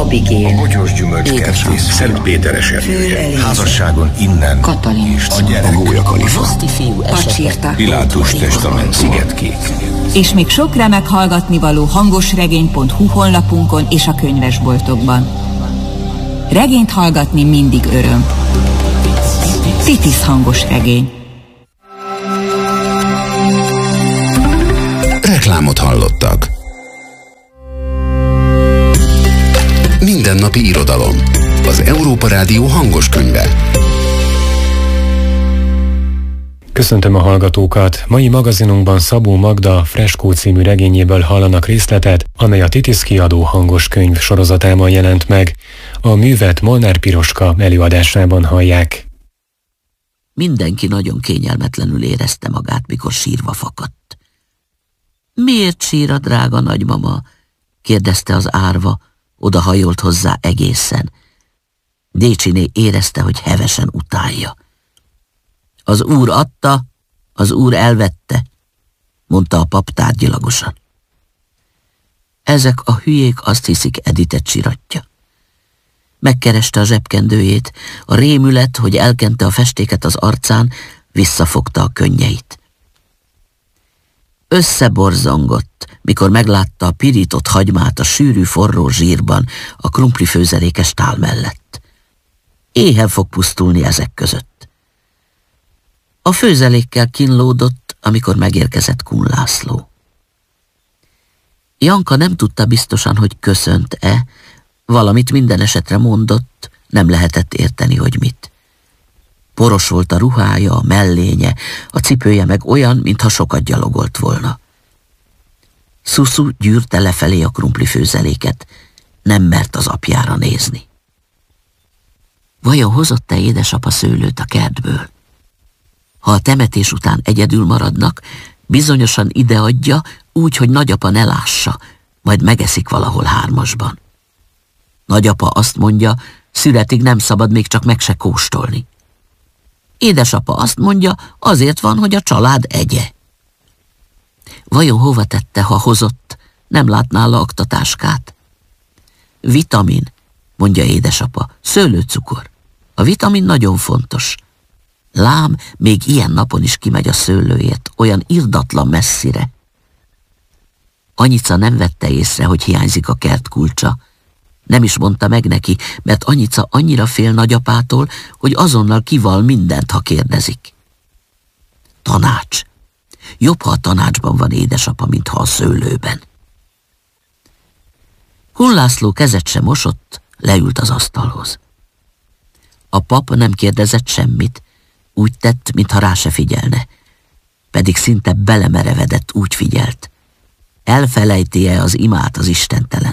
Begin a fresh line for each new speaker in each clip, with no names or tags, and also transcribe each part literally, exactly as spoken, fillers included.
Abigél,
a bogyós gyümölcskertész, Szent Péter esernyője, házasságon innen,
Katalin,
a gyerek, a Gólya Kalifa,
Pacsirta,
Pilátus testament, Szigetkék.
És még sok remek hallgatnivaló hangosregény pont hu honlapunkon és a könyvesboltokban. Regényt hallgatni mindig öröm. Titis hangos regény.
Reklámot hallottak. Mindennapi irodalom. Az Európa Rádió hangos könyve.
Köszöntöm a hallgatókat! Mai magazinunkban Szabó Magda Freskó című regényéből hallanak részletet, amely a Titis kiadó hangos könyv sorozatában jelent meg. A művet Molnár Piroska előadásában hallják.
Mindenki nagyon kényelmetlenül érezte magát, mikor sírva fakadt. Miért sír a drága nagymama? Kérdezte az árva, odahajolt hozzá egészen. Décsiné érezte, hogy hevesen utálja. Az úr adta, az úr elvette, mondta a pap tárgyilagosan. Ezek a hülyék azt hiszik, Editet siratja. Megkereste a zsebkendőjét, a rémület, hogy elkente a festéket az arcán, visszafogta a könnyeit. Összeborzongott, mikor meglátta a pirított hagymát a sűrű forró zsírban a krumplifőzelékes tál mellett. Éhen fog pusztulni ezek között. A főzelékkel kínlódott, amikor megérkezett Kun László. Janka nem tudta biztosan, hogy köszönt-e, valamit minden esetre mondott, nem lehetett érteni, hogy mit. Poros volt a ruhája, a mellénye, a cipője meg olyan, mintha sokat gyalogolt volna. Szuszu gyűrte lefelé a krumplifőzeléket, nem mert az apjára nézni. Vajon hozott-e édesapa szőlőt a kertből? Ha a temetés után egyedül maradnak, bizonyosan ideadja, úgy, hogy nagyapa ne lássa, majd megeszik valahol hármasban. Nagyapa azt mondja, szüretig nem szabad még csak meg se kóstolni. Édesapa azt mondja, azért van, hogy a család egye. Vajon hova tette, ha hozott, nem látná a aktatáskát? Vitamin, mondja édesapa, szőlőcukor. A vitamin nagyon fontos. Lám, még ilyen napon is kimegy a szőlőért, olyan irdatlan messzire. Anyica nem vette észre, hogy hiányzik a kert kulcsa. Nem is mondta meg neki, mert Anyica annyira fél nagyapától, hogy azonnal kival mindent, ha kérdezik. Tanács. Jobb, ha a tanácsban van édesapa, mint ha a szőlőben. Kun László kezet sem mosott, leült az asztalhoz. A pap nem kérdezett semmit, úgy tett, mintha rá se figyelne. Pedig szinte belemerevedett, úgy figyelt. Elfelejti-e az imát az istentelen?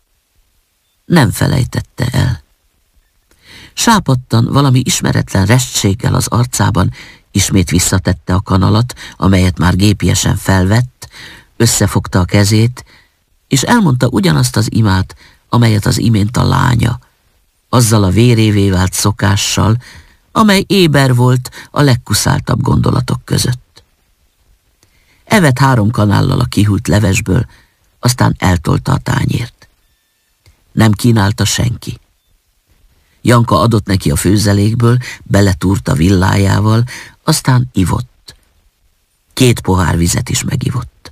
Nem felejtette el. Sápadtan, valami ismeretlen restséggel az arcában ismét visszatette a kanalat, amelyet már gépiesen felvett, összefogta a kezét, és elmondta ugyanazt az imát, amelyet az imént a lánya, azzal a vérévé vált szokással, amely éber volt a legkuszáltabb gondolatok között. Evett három kanállal a kihűlt levesből, aztán eltolta a tányért. Nem kínálta senki. Janka adott neki a főzelékből, beletúrta villájával, aztán ivott. Két pohár vizet is megivott.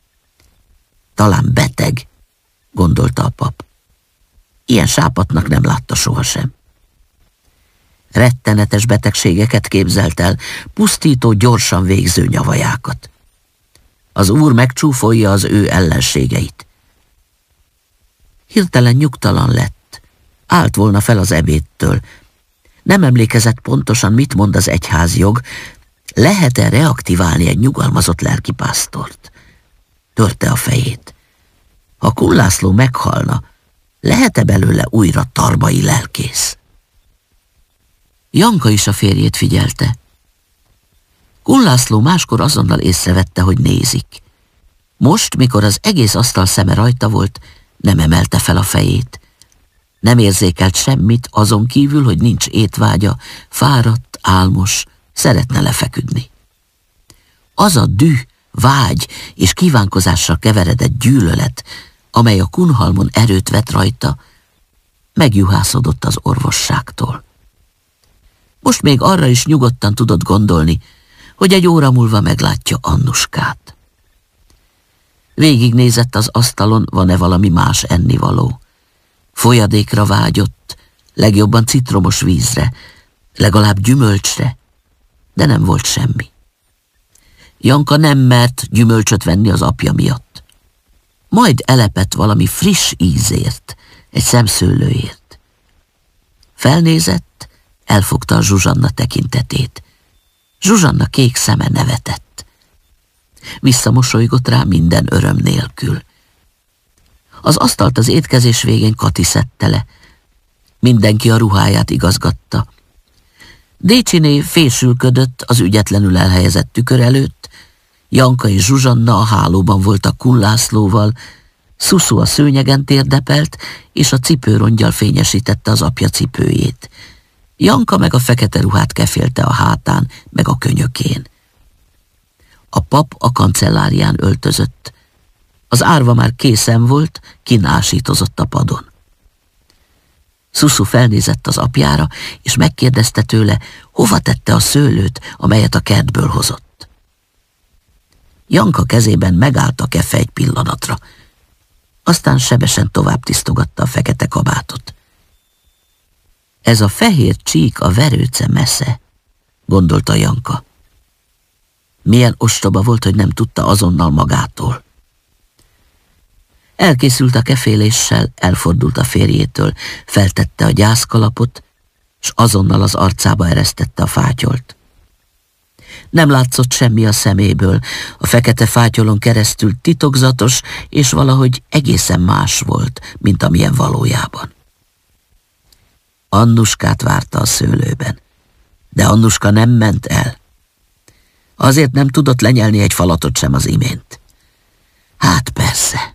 Talán beteg, gondolta a pap. Ilyen sápatnak nem látta sohasem. Rettenetes betegségeket képzelt el, pusztító, gyorsan végző nyavajákat. Az úr megcsúfolja az ő ellenségeit. Hirtelen nyugtalan lett, állt volna fel az ebédtől. Nem emlékezett pontosan, mit mond az egyházjog, lehet-e reaktiválni egy nyugalmazott lelkipásztort? Törte a fejét. Ha Kun László meghalna, lehet-e belőle újra tarbai lelkész? Janka is a férjét figyelte. Kun László máskor azonnal észrevette, hogy nézik. Most, mikor az egész asztal szeme rajta volt, nem emelte fel a fejét. Nem érzékelt semmit, azon kívül, hogy nincs étvágya, fáradt, álmos, szeretne lefeküdni. Az a düh, vágy és kívánkozással keveredett gyűlölet, amely a Kunhalmon erőt vett rajta, Megjuhászodott az orvosságtól. Most még arra is nyugodtan tudott gondolni, hogy egy óra múlva meglátja Annuskát. Végignézett az asztalon, van-e valami más ennivaló. Folyadékra vágyott, legjobban citromos vízre, legalább gyümölcsre, de nem volt semmi. Janka nem mert gyümölcsöt venni az apja miatt. Majd elepett valami friss ízért, egy szemszőlőért. Felnézett, elfogta a Zsuzsanna tekintetét. Zsuzsanna kék szeme nevetett. Visszamosolygott rá minden öröm nélkül. Az asztalt az étkezés végén Kati szedte le. Mindenki a ruháját igazgatta. Décsiné fésülködött az ügyetlenül elhelyezett tükör előtt, Janka és Zsuzsanna a hálóban voltak Kun Lászlóval, Szuszu a szőnyegen térdepelt, és a cipőronggyal fényesítette az apja cipőjét. Janka meg a fekete ruhát kefélte a hátán, meg a könyökén. A pap a kancellárián öltözött. Az árva már készen volt, kinásítozott a padon. Szuszu felnézett az apjára, és megkérdezte tőle, hova tette a szőlőt, amelyet a kertből hozott. Janka kezében megállt a kefe egy pillanatra, aztán sebesen tovább tisztogatta a fekete kabátot. Ez a fehér csík a verőce mesze, gondolta Janka. Milyen ostoba volt, hogy nem tudta azonnal magától. Elkészült a keféléssel, elfordult a férjétől, feltette a gyászkalapot, s azonnal az arcába eresztette a fátyolt. Nem látszott semmi a szeméből, a fekete fátyolon keresztül titokzatos, és valahogy egészen más volt, mint amilyen valójában. Annuskát várta a szőlőben, de Annuska nem ment el. Azért nem tudott lenyelni egy falatot sem az imént. Hát persze.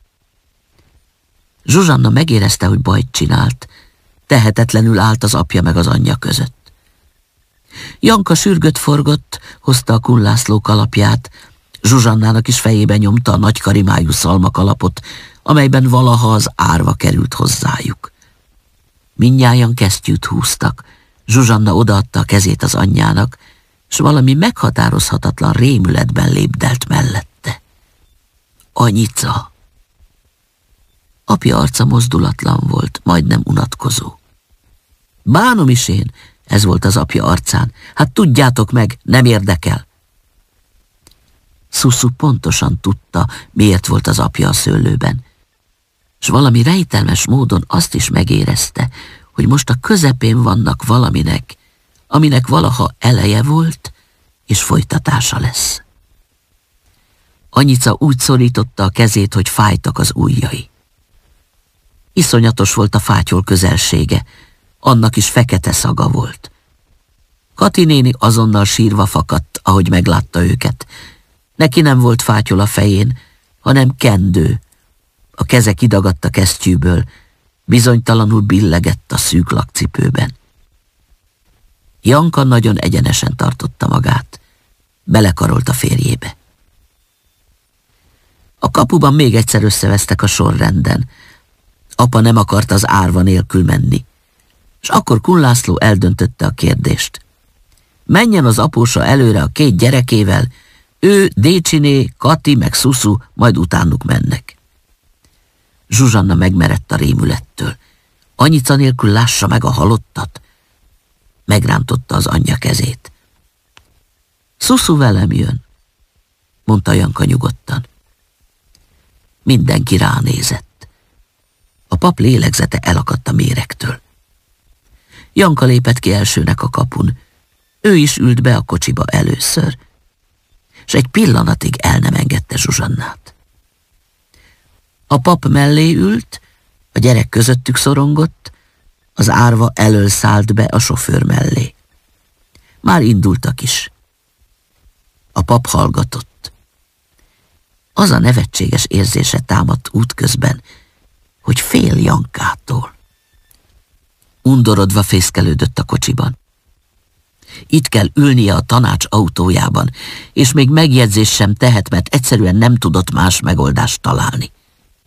Zsuzsanna megérezte, hogy bajt csinált, tehetetlenül állt az apja meg az anyja között. Janka sürgött forgott, hozta a Kun László kalapját, Zsuzsannának is fejébe nyomta a nagy karimájú szalmakalapot, amelyben valaha az árva került hozzájuk. Mindnyájan kesztyűt húztak, Zsuzsanna odaadta a kezét az anyjának, s valami meghatározhatatlan rémületben lépdelt mellette. Anyica! Apja arca mozdulatlan volt, majdnem unatkozó. Bánom is én, ez volt az apja arcán. Hát tudjátok meg, nem érdekel. Szuszu pontosan tudta, miért volt az apja a szőlőben, s valami rejtelmes módon azt is megérezte, hogy most a közepén vannak valaminek, aminek valaha eleje volt, és folytatása lesz. Anyica úgy szorította a kezét, hogy fájtak az ujjai. Iszonyatos volt a fátyol közelsége, annak is fekete szaga volt. Kati néni azonnal sírva fakadt, ahogy meglátta őket. Neki nem volt fátyol a fején, hanem kendő. A keze kidagadt a kesztyűből, bizonytalanul billegett a szűk lakcipőben. Janka nagyon egyenesen tartotta magát, belekarolt a férjébe. A kapuban még egyszer összevesztek a sorrenden. Apa nem akart az árva nélkül menni, és akkor Kun László eldöntötte a kérdést. Menjen az apósa előre a két gyerekével, ő, Décsiné, Kati meg Szuszu majd utánuk mennek. Zsuzsanna megmerett a rémülettől. Anyica nélkül lássa meg a halottat. Megrántotta az anyja kezét. Szuszu velem jön, mondta Janka nyugodtan. Mindenki ránézett. A pap lélegzete elakadt a méregtől. Janka lépett ki elsőnek a kapun. Ő is ült be a kocsiba először, s egy pillanatig el nem engedte Zsuzsannát. A pap mellé ült, a gyerek közöttük szorongott, az árva elől szállt be a sofőr mellé. Már indultak is. A pap hallgatott. Az a nevetséges érzése támadt útközben, hogy fél Jankától. Undorodva fészkelődött a kocsiban. Itt kell ülnie a tanács autójában, és még megjegyzés sem tehet, mert egyszerűen nem tudott más megoldást találni.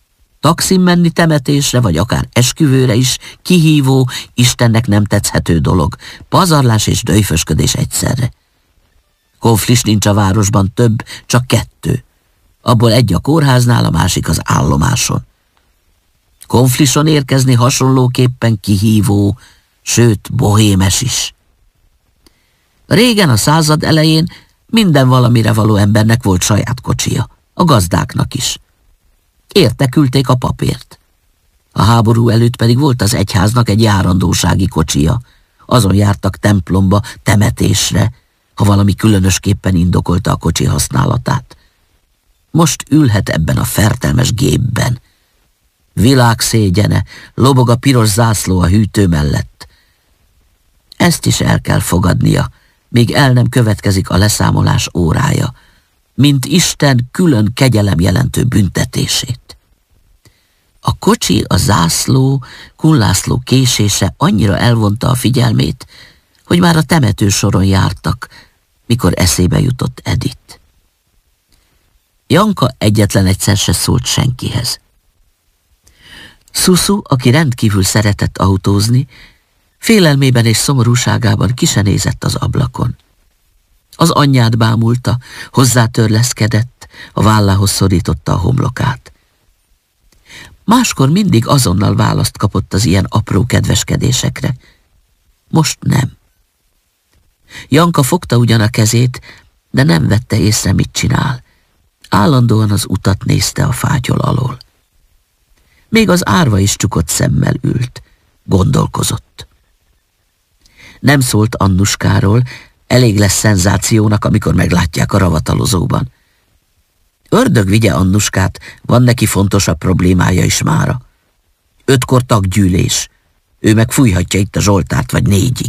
Taxin menni temetésre, vagy akár esküvőre is kihívó, Istennek nem tetszhető dolog. Pazarlás és döjfösködés egyszerre. Konflis nincs a városban, több, csak kettő. Abból egy a kórháznál, a másik az állomáson. Konflison érkezni hasonlóképpen kihívó, sőt bohémes is. Régen, a század elején minden valamire való embernek volt saját kocsija, a gazdáknak is. Érte küldték a papért. A háború előtt pedig volt az egyháznak egy járandósági kocsija. Azon jártak templomba, temetésre, ha valami különösképpen indokolta a kocsi használatát. Most ülhet ebben a fertelmes gépben. Világszégyene, lobog a piros zászló a hűtő mellett. Ezt is el kell fogadnia, míg el nem következik a leszámolás órája, mint Isten külön kegyelem jelentő büntetését. A kocsi, a zászló, Kun László késése annyira elvonta a figyelmét, hogy már a temetősoron jártak, mikor eszébe jutott Edith. Janka egyetlen egyszer se szólt senkihez. Szuszu, aki rendkívül szeretett autózni, félelmében és szomorúságában ki se nézett az ablakon. Az anyját bámulta, hozzátörleszkedett, a vállához szorította a homlokát. Máskor mindig azonnal választ kapott az ilyen apró kedveskedésekre. Most nem. Janka fogta ugyan a kezét, de nem vette észre, mit csinál. Állandóan az utat nézte a fátyol alól. Még az árva is csukott szemmel ült, gondolkozott. Nem szólt Annuskáról, elég lesz szenzációnak, amikor meglátják a ravatalozóban. Ördög vigye Annuskát, van neki fontosabb problémája is mára. Ötkor taggyűlés, ő meg fújhatja itt a Zsoltárt vagy négyig.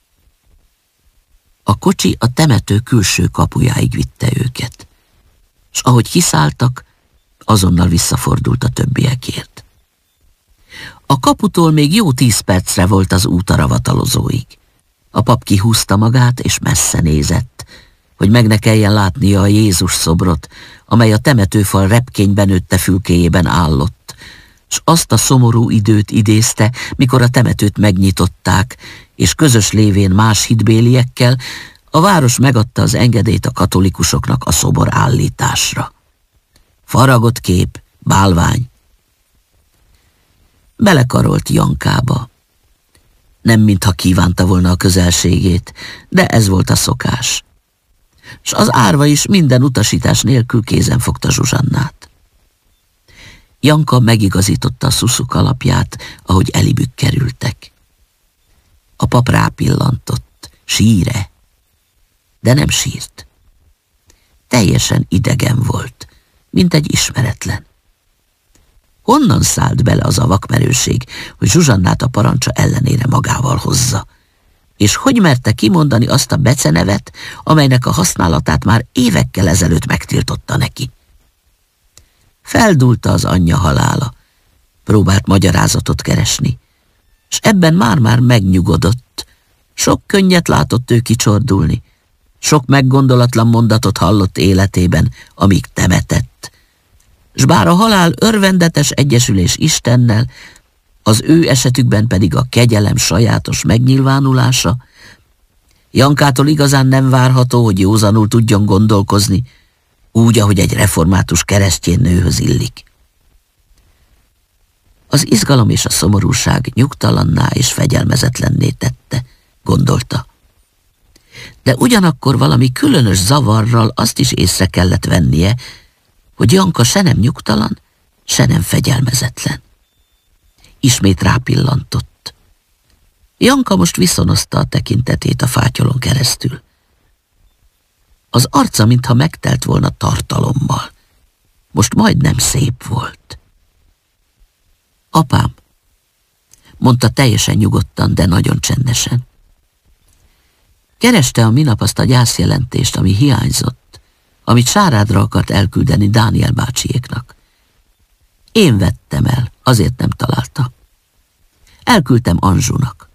A kocsi a temető külső kapujáig vitte őket, s ahogy kiszálltak, azonnal visszafordult a többiekért. A kaputól még jó tíz percre volt az út a ravatalozóig. A pap kihúzta magát, és messze nézett, hogy meg ne kelljen látnia a Jézus szobrot, amely a temetőfal repkényben nőtte fülkéjében állott, s azt a szomorú időt idézte, mikor a temetőt megnyitották, és közös lévén más hitbéliekkel a város megadta az engedélyt a katolikusoknak a szobor állításra. Faragott kép, bálvány. Belekarolt Jankába. Nem mintha kívánta volna a közelségét, de ez volt a szokás. S az árva is minden utasítás nélkül kézen fogta Zsuzsannát. Janka megigazította a szuszuk alapját, ahogy elibük kerültek. A pap rápillantott, síre, de nem sírt. Teljesen idegen volt, mint egy ismeretlen. Honnan szállt bele az a vakmerőség, hogy Zsuzsannát a parancsa ellenére magával hozza? És hogy merte kimondani azt a becenevet, amelynek a használatát már évekkel ezelőtt megtiltotta neki? Feldúlta az anyja halála, próbált magyarázatot keresni, s ebben már-már megnyugodott. Sok könnyet látott ő kicsordulni, sok meggondolatlan mondatot hallott életében, amíg temetett. S bár a halál örvendetes egyesülés Istennel, az ő esetükben pedig a kegyelem sajátos megnyilvánulása, Jankától igazán nem várható, hogy józanul tudjon gondolkozni, úgy, ahogy egy református keresztény nőhöz illik. Az izgalom és a szomorúság nyugtalanná és fegyelmezetlenné tette, gondolta. De ugyanakkor valami különös zavarral azt is észre kellett vennie, hogy Janka se nem nyugtalan, se nem fegyelmezetlen. Ismét rápillantott. Janka most viszonozta a tekintetét a fátyolon keresztül. Az arca mintha megtelt volna tartalommal. Most majdnem szép volt. Apám, mondta teljesen nyugodtan, de nagyon csendesen. Kereste a minap azt a gyászjelentést, ami hiányzott, amit Sárádra akart elküldeni Dániel bácsiéknak. Én vettem el, azért nem találta. Elküldtem Anzsunak.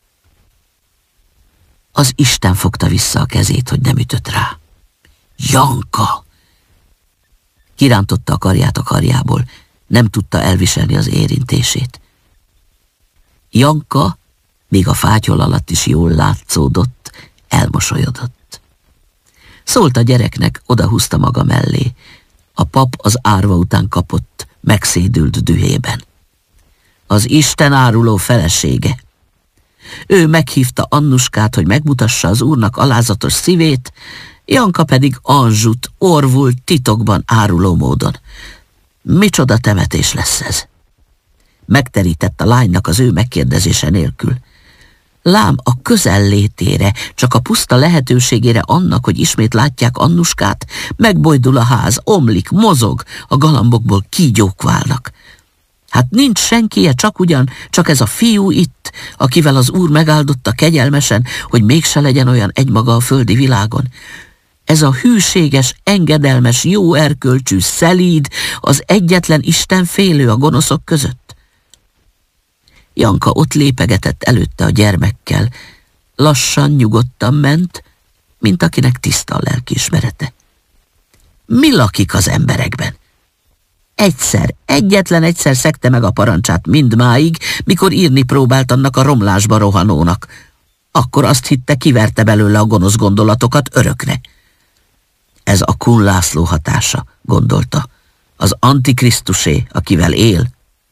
Az Isten fogta vissza a kezét, hogy nem ütött rá. Janka! Kirántotta a karját a karjából. Nem tudta elviselni az érintését. Janka, még a fátyol alatt is jól látszódott, elmosolyodott. Szólt a gyereknek, odahúzta maga mellé. A pap az árva után kapott, megszédült dühében. Az Isten áruló felesége. Ő meghívta Annuskát, hogy megmutassa az úrnak alázatos szívét, Janka pedig Anzsut orvult titokban áruló módon. Micsoda temetés lesz ez? Megterített a lánynak az ő megkérdezése nélkül. Lám a közellétére, csak a puszta lehetőségére annak, hogy ismét látják Annuskát, megbojdul a ház, omlik, mozog, a galambokból kígyók válnak. Hát nincs senkije, csak ugyan, csak ez a fiú itt, akivel az úr megáldotta kegyelmesen, hogy mégse legyen olyan egymaga a földi világon. Ez a hűséges, engedelmes, jó erkölcsű, szelíd, az egyetlen istenfélő a gonoszok között. Janka ott lépegetett előtte a gyermekkel, lassan, nyugodtan ment, mint akinek tiszta a lelkiismerete. Mi lakik az emberekben? Egyszer, egyetlen egyszer szegte meg a parancsát mindmáig, mikor írni próbált annak a romlásba rohanónak. Akkor azt hitte, kiverte belőle a gonosz gondolatokat örökre. Ez a Kun László hatása, gondolta, az Antikrisztusé, akivel él.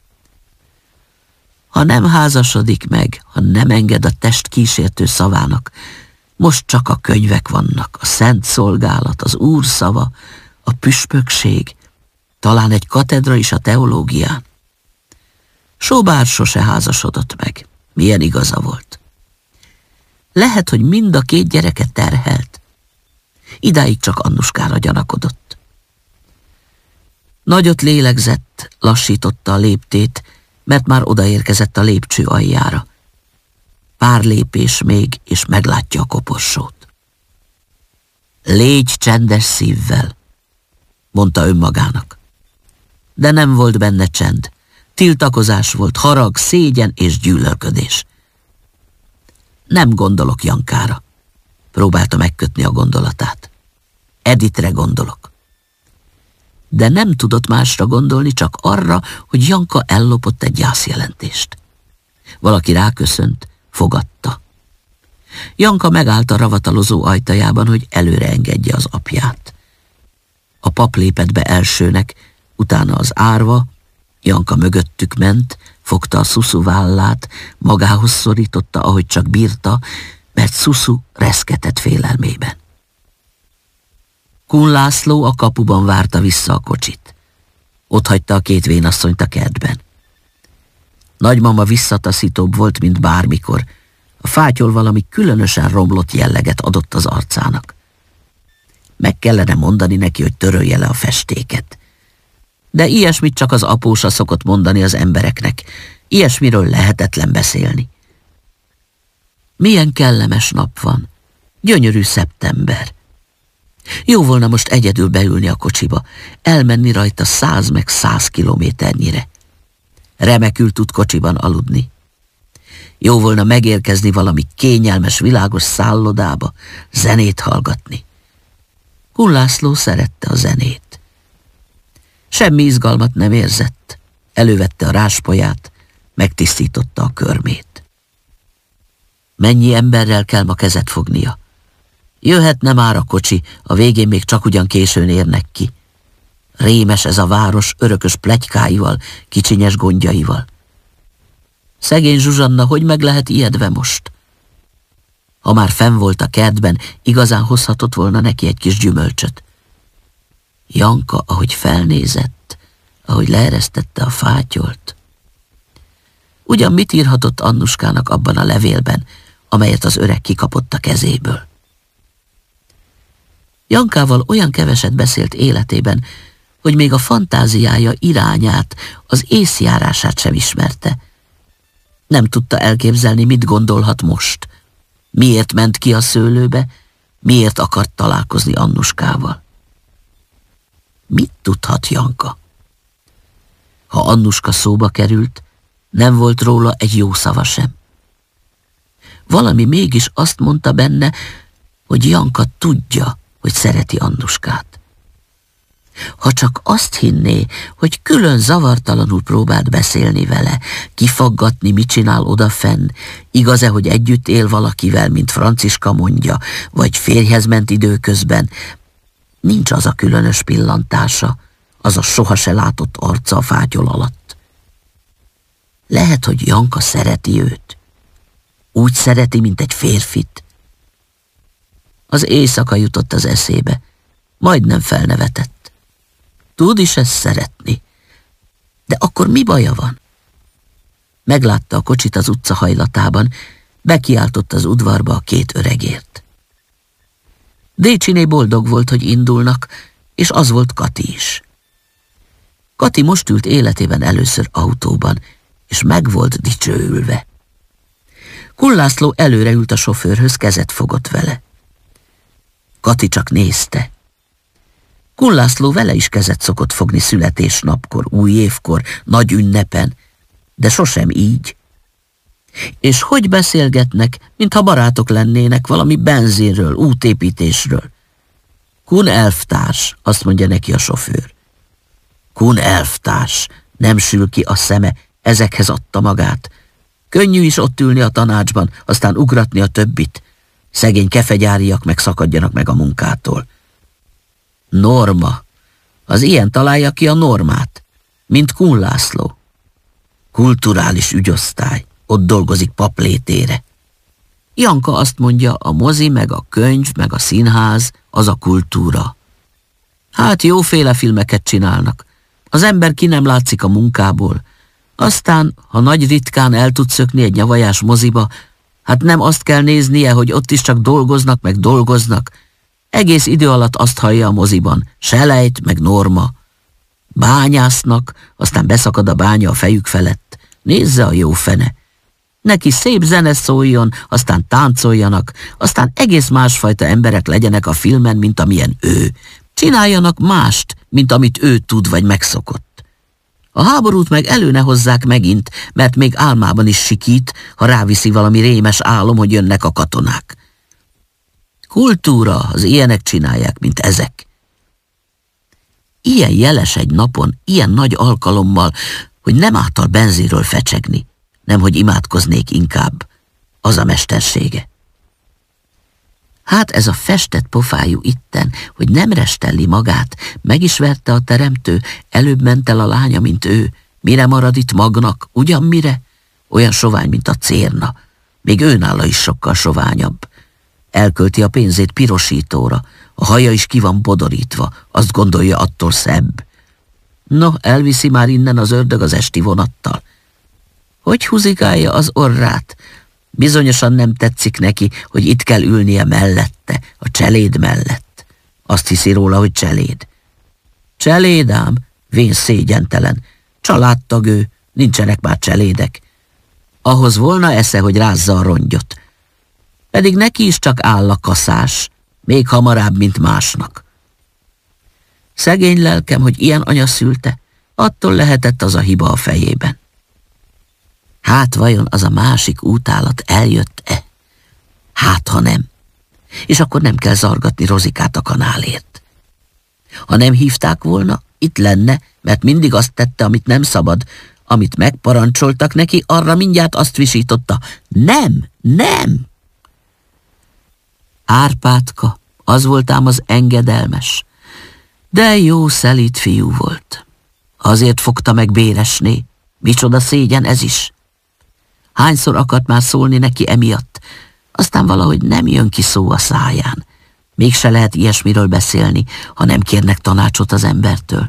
Ha nem házasodik meg, ha nem enged a test kísértő szavának, most csak a könyvek vannak, a szent szolgálat, az Úr szava, a püspökség, talán egy katedra is a teológián. Sobár sose házasodott meg, milyen igaza volt. Lehet, hogy mind a két gyereket terhelt. Idáig csak Annuskára gyanakodott. Nagyot lélegzett, lassította a léptét, mert már odaérkezett a lépcső aljára. Pár lépés még, és meglátja a koporsót. Légy csendes szívvel, mondta önmagának. De nem volt benne csend. Tiltakozás volt, harag, szégyen és gyűlölködés. Nem gondolok Jankára. Próbálta megkötni a gondolatát. Editre gondolok. De nem tudott másra gondolni, csak arra, hogy Janka ellopott egy gyászjelentést. Valaki ráköszönt, fogadta. Janka megállt a ravatalozó ajtajában, hogy előre engedje az apját. A pap lépett be elsőnek, utána az árva, Janka mögöttük ment, fogta a Szuszu vállát, magához szorította, ahogy csak bírta, mert Szuszu reszketett félelmében. Kun László a kapuban várta vissza a kocsit. Ott hagyta a két vénasszonyt a kertben. Nagymama visszataszítóbb volt, mint bármikor. A fátyol valami különösen romlott jelleget adott az arcának. Meg kellene mondani neki, hogy törölje le a festéket. De ilyesmit csak az apósa szokott mondani az embereknek. Ilyesmiről lehetetlen beszélni. Milyen kellemes nap van. Gyönyörű szeptember. Jó volna most egyedül beülni a kocsiba, elmenni rajta száz meg száz kilométernyire. Remekül tud kocsiban aludni. Jó volna megérkezni valami kényelmes, világos szállodába, zenét hallgatni. Kun László szerette a zenét. Semmi izgalmat nem érzett. Elővette a ráspolyát, megtisztította a körmét. Mennyi emberrel kell ma kezet fognia? Jöhetne már a kocsi, a végén még csak ugyan későn érnek ki. Rémes ez a város örökös pletykáival, kicsinyes gondjaival. Szegény Zsuzsanna, hogy meg lehet ijedve most? Ha már fenn volt a kertben, igazán hozhatott volna neki egy kis gyümölcsöt. Janka, ahogy felnézett, ahogy leeresztette a fátyolt. Ugyan mit írhatott Annuskának abban a levélben, amelyet az öreg kikapott a kezéből? Jankával olyan keveset beszélt életében, hogy még a fantáziája irányát, az észjárását sem ismerte. Nem tudta elképzelni, mit gondolhat most. Miért ment ki a szőlőbe, miért akart találkozni Annuskával. Mit tudhat Janka? Ha Annuska szóba került, nem volt róla egy jó szava sem. Valami mégis azt mondta benne, hogy Janka tudja, hogy szereti Annuskát. Ha csak azt hinné, hogy külön zavartalanul próbált beszélni vele, kifaggatni, mit csinál odafenn, igaz-e, hogy együtt él valakivel, mint Franciska mondja, vagy férjhez ment időközben, nincs az a különös pillantása, az a soha se látott arca a fátyol alatt. Lehet, hogy Janka szereti őt. Úgy szereti, mint egy férfit. Az éjszaka jutott az eszébe, majdnem felnevetett. Tud is ezt szeretni. De akkor mi baja van? Meglátta a kocsit az utca hajlatában, bekiáltott az udvarba a két öregért. Décsiné boldog volt, hogy indulnak, és az volt Kati is. Kati most ült életében először autóban, és meg volt dicsőülve. Kun László előre ült a sofőrhöz, kezet fogott vele. Kati csak nézte. Kun László vele is kezet szokott fogni születésnapkor, új évkor, nagy ünnepen, de sosem így. És hogy beszélgetnek, mintha barátok lennének valami benzinről, útépítésről. Kun elvtárs, azt mondja neki a sofőr. Kun elvtárs, nem sül ki a szeme, ezekhez adta magát. Könnyű is ott ülni a tanácsban, aztán ugratni a többit. Szegény kefegyáriak meg szakadjanak meg a munkától. Norma. Az ilyen találja ki a normát, mint Kun László. Kulturális ügyosztály, ott dolgozik paplétére. Janka azt mondja, a mozi, meg a könyv, meg a színház, az a kultúra. Hát jóféle filmeket csinálnak. Az ember ki nem látszik a munkából. Aztán, ha nagy ritkán el tud szökni egy nyavajás moziba, hát nem azt kell néznie, hogy ott is csak dolgoznak, meg dolgoznak. Egész idő alatt azt hallja a moziban, selejt, meg norma. Bányásznak, aztán beszakad a bánya a fejük felett. Nézze a jó fene. Neki szép zene szóljon, aztán táncoljanak, aztán egész másfajta emberek legyenek a filmen, mint amilyen ő. Csináljanak mást, mint amit ő tud vagy megszokott. A háborút meg elő ne hozzák megint, mert még álmában is sikít, ha ráviszi valami rémes álom, hogy jönnek a katonák. Kultúra, az ilyenek csinálják, mint ezek. Ilyen jeles egy napon, ilyen nagy alkalommal, hogy nem által benzinről fecsegni, nemhogy imádkoznék inkább, az a mestersége. Hát ez a festett pofájú itten, hogy nem restelli magát, meg is verte a teremtő, előbb ment el a lánya, mint ő. Mire marad itt magnak, ugyan mire? Olyan sovány, mint a cérna. Még őnála is sokkal soványabb. Elkölti a pénzét pirosítóra, a haja is ki van bodorítva, azt gondolja, attól szebb. No, elviszi már innen az ördög az esti vonattal. Hogy húzigálja az orrát? Bizonyosan nem tetszik neki, hogy itt kell ülnie mellette, a cseléd mellett. Azt hiszi róla, hogy cseléd. Cseléd ám, vén szégyentelen. Családtag ő, nincsenek már cselédek. Ahhoz volna esze, hogy rázza a rongyot. Pedig neki is csak áll a kaszás, még hamarabb, mint másnak. Szegény lelkem, hogy ilyen anya szülte, attól lehetett az a hiba a fejében. Hát vajon az a másik útállat eljött-e? Hát, ha nem. És akkor nem kell zargatni Rozikát a kanálért. Ha nem hívták volna, itt lenne, mert mindig azt tette, amit nem szabad. Amit megparancsoltak neki, arra mindjárt azt visította. Nem, nem! Árpádka, az volt ám az engedelmes. De jó szelíd fiú volt. Azért fogta meg Béresné. Micsoda szégyen ez is. Hányszor akart már szólni neki emiatt, aztán valahogy nem jön ki szó a száján. Mégse lehet ilyesmiről beszélni, ha nem kérnek tanácsot az embertől.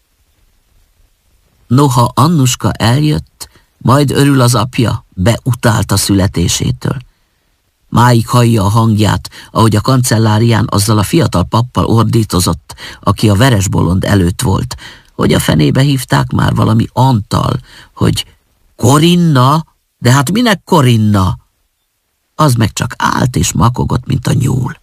Noha Annuska eljött, majd örül az apja, beutált a születésétől. Máig hallja a hangját, ahogy a kancellárián azzal a fiatal pappal ordítozott, aki a veresbolond előtt volt, hogy a fenébe hívták már valami Antal, hogy Korinna, de hát minek Korinna? Az meg csak állt és makogott, mint a nyúl.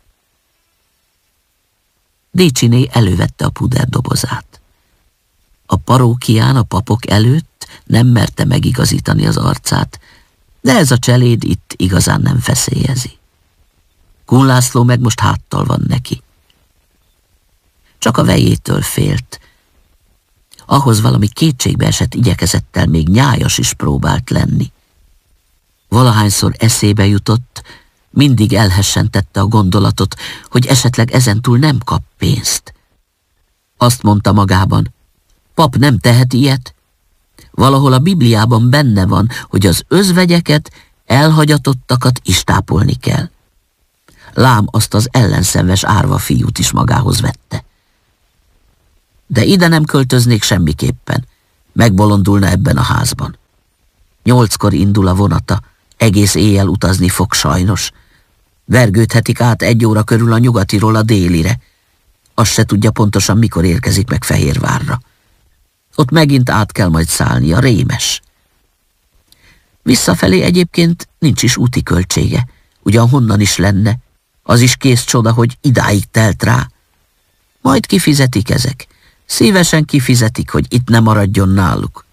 Décsiné elővette a puderdobozát. A parókián a papok előtt nem merte megigazítani az arcát, de ez a cseléd itt igazán nem feszélyezi. Kun László meg most háttal van neki. Csak a vejétől félt. Ahhoz valami kétségbeesett igyekezettel még nyájas is próbált lenni. Valahányszor eszébe jutott, mindig elhessentette a gondolatot, hogy esetleg ezentúl nem kap pénzt. Azt mondta magában, pap nem tehet ilyet. Valahol a Bibliában benne van, hogy az özvegyeket, elhagyatottakat is tápolni kell. Lám azt az ellenszenves árva fiút is magához vette. De ide nem költöznék semmiképpen, megbolondulna ebben a házban. Nyolckor indul a vonata, egész éjjel utazni fog sajnos. Vergődhetik át egy óra körül a nyugatiról a délire. Azt se tudja pontosan, mikor érkezik meg Fehérvárra. Ott megint át kell majd szállni, a rémes. Visszafelé egyébként nincs is úti költsége, ugyan honnan is lenne, az is kész csoda, hogy idáig telt rá. Majd kifizetik ezek, szívesen kifizetik, hogy itt ne maradjon náluk.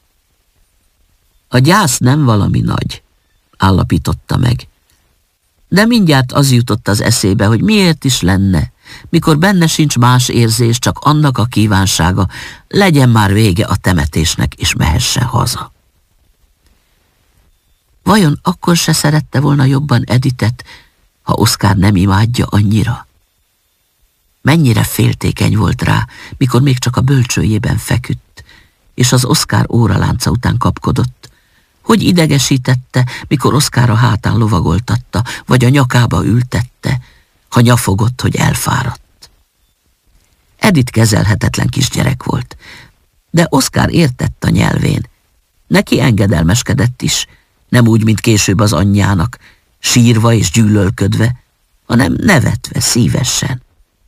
A gyász nem valami nagy, állapította meg. De mindjárt az jutott az eszébe, hogy miért is lenne, mikor benne sincs más érzés, csak annak a kívánsága, legyen már vége a temetésnek, és mehessen haza. Vajon akkor se szerette volna jobban Editet, ha Oszkár nem imádja annyira? Mennyire féltékeny volt rá, mikor még csak a bölcsőjében feküdt, és az Oszkár óralánca után kapkodott. Hogy idegesítette, mikor Oszkár a hátán lovagoltatta, vagy a nyakába ültette, ha nyafogott, hogy elfáradt. Edith kezelhetetlen kisgyerek volt, de Oszkár értett a nyelvén. Neki engedelmeskedett is, nem úgy, mint később az anyjának, sírva és gyűlölködve, hanem nevetve, szívesen.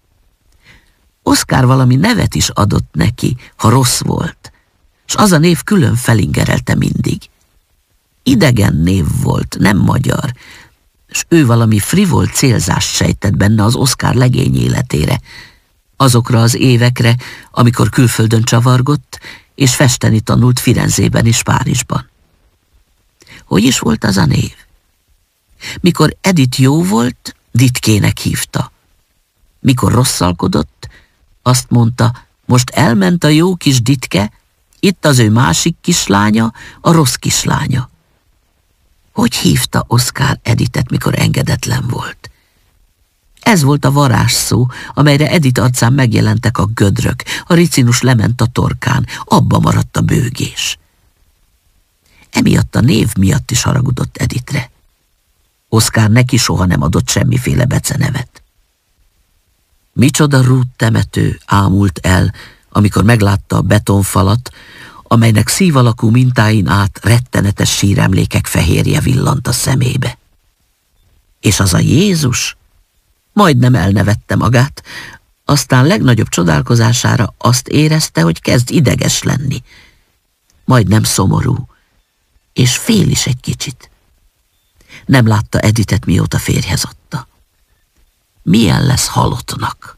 Oszkár valami nevet is adott neki, ha rossz volt, s az a név külön felingerelte mindig. Idegen név volt, nem magyar, s ő valami frivol célzást sejtett benne az Oszkár legény életére, azokra az évekre, amikor külföldön csavargott, és festeni tanult Firenzében és Párizsban. Hogy is volt az a név? Mikor Edith jó volt, Ditkének hívta. Mikor rosszalkodott, azt mondta, most elment a jó kis Ditke, itt az ő másik kislánya, a rossz kislánya. Hogy hívta Oszkár Edithet, mikor engedetlen volt? Ez volt a varázsszó, amelyre Edith arcán megjelentek a gödrök, a ricinus lement a torkán, abba maradt a bőgés. Emiatt a név miatt is haragudott Edithre. Oszkár neki soha nem adott semmiféle becenevet. Micsoda rút temető ámult el, amikor meglátta a betonfalat, amelynek szív alakú mintáin át rettenetes síremlékek fehérje villant a szemébe. És az a Jézus? Majdnem elnevette magát, aztán legnagyobb csodálkozására azt érezte, hogy kezd ideges lenni. Majdnem szomorú, és fél is egy kicsit. Nem látta Edithet, mióta férjhez adta. Milyen lesz halottnak?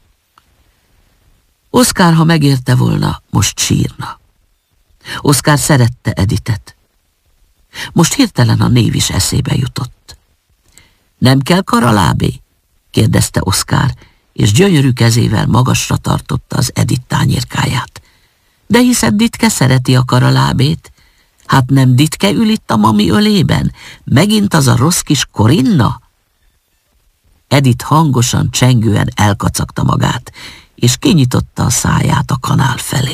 Oszkár, ha megérte volna, most sírna. Oszkár szerette Edithet. Most hirtelen a név is eszébe jutott. Nem kell karalábé? kérdezte Oszkár, és gyönyörű kezével magasra tartotta az Edith tányérkáját. De hiszed Ditke szereti a karalábét? Hát nem Ditke ül itt a mami ölében? Megint az a rossz kis Korinna? Edith hangosan, csengően elkacagta magát, és kinyitotta a száját a kanál felé.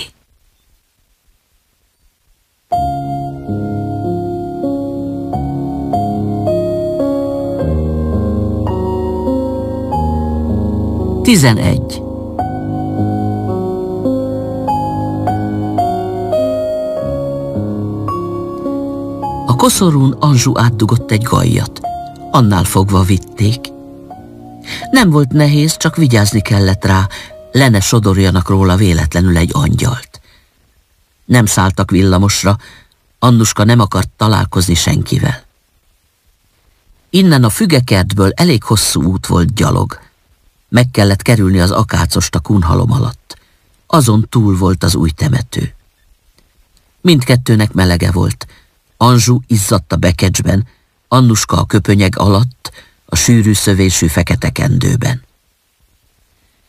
Tizenegy. A koszorún Anzsú átdugott egy gallyat, annál fogva vitték. Nem volt nehéz, csak vigyázni kellett rá, le ne sodorjanak róla véletlenül egy angyalt. Nem szálltak villamosra, Annuska nem akart találkozni senkivel. Innen a fügekertből elég hosszú út volt gyalog. Meg kellett kerülni az akácost a kunhalom alatt. Azon túl volt az új temető. Mindkettőnek melege volt. Anzsú izzadt a bekecsben, Annuska a köpönyeg alatt, a sűrű szövésű fekete kendőben.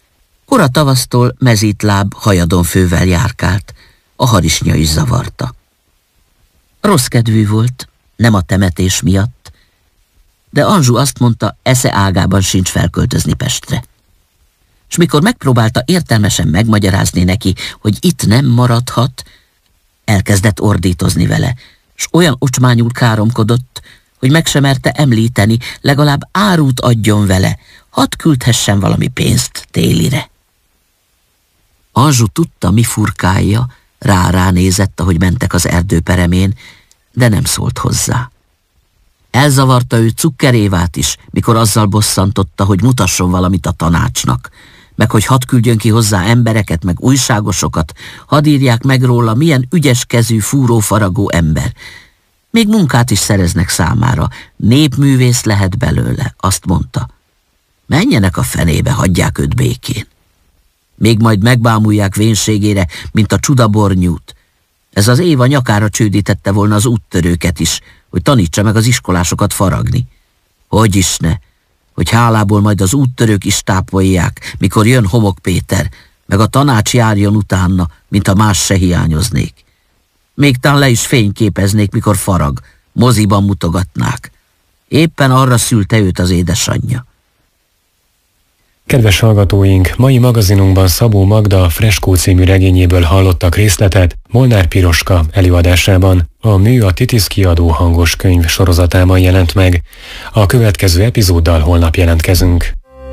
Kora tavasztól mezítláb hajadon fővel járkált, a harisnya is zavarta. Rossz kedvű volt, nem a temetés miatt, de Anzsu azt mondta, esze ágában sincs felköltözni Pestre. S mikor megpróbálta értelmesen megmagyarázni neki, hogy itt nem maradhat, elkezdett ordítozni vele, s olyan ocsmányul káromkodott, hogy meg sem merte említeni, legalább árut adjon vele, hadd küldhessen valami pénzt télire. Anzsu tudta, mi furkálja, rá-rá nézett, ahogy mentek az erdő peremén, de nem szólt hozzá. Elzavarta ő Cukkerévát is, mikor azzal bosszantotta, hogy mutasson valamit a tanácsnak, meg hogy hadd küldjön ki hozzá embereket, meg újságosokat, hadd írják meg róla, milyen ügyeskezű, fúrófaragó ember. Még munkát is szereznek számára, népművész lehet belőle, azt mondta. Menjenek a fenébe, hagyják őt békén. Még majd megbámulják vénségére, mint a csudabornyút. Ez az Éva nyakára csődítette volna az úttörőket is, hogy tanítsa meg az iskolásokat faragni. Hogy is ne, hogy hálából majd az úttörők is tápolják, mikor jön Homok Péter, meg a tanács járjon utána, mint a más se hiányoznék. Még talán le is fényképeznék, mikor farag, moziban mutogatnák. Éppen arra szülte őt az édesanyja.
Kedves hallgatóink, mai magazinunkban Szabó Magda Freskó című regényéből hallottak részletet Molnár Piroska előadásában. A Mű a Titisz kiadó hangos könyv sorozatában jelent meg. A következő epizóddal holnap jelentkezünk.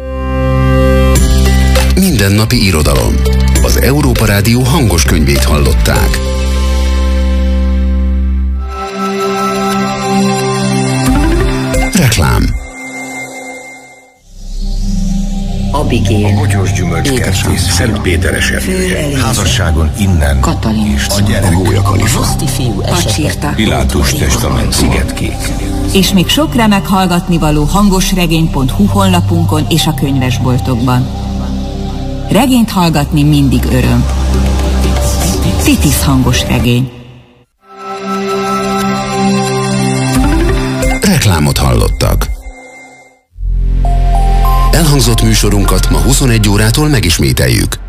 Mindennapi irodalom. Az Európa Rádió hangos könyvét hallották. Reklám.
Abigail,
A Bogyós Gyümölcskertész, Szent Péteres erdője, házasságon innen,
Katalin,
és a gyerek,
A Gólya Kalifa.
Pacsirta,
Pilátus testament, Szigetkék.
és még sok remek hallgatnivaló hangosregény pont hu honlapunkon és a könyvesboltokban. Regényt hallgatni mindig öröm. Titisz hangos regény.
Reklámot hallottak. Elhangzott műsorunkat ma huszonegy órától megismételjük.